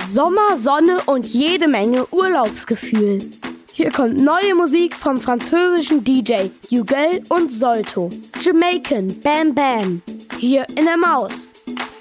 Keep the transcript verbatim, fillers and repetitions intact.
Sommer, Sonne und jede Menge Urlaubsgefühl. Hier kommt neue Musik vom französischen D J Hugel und Solto. Jamaican Bam Bam. Hier in der Maus.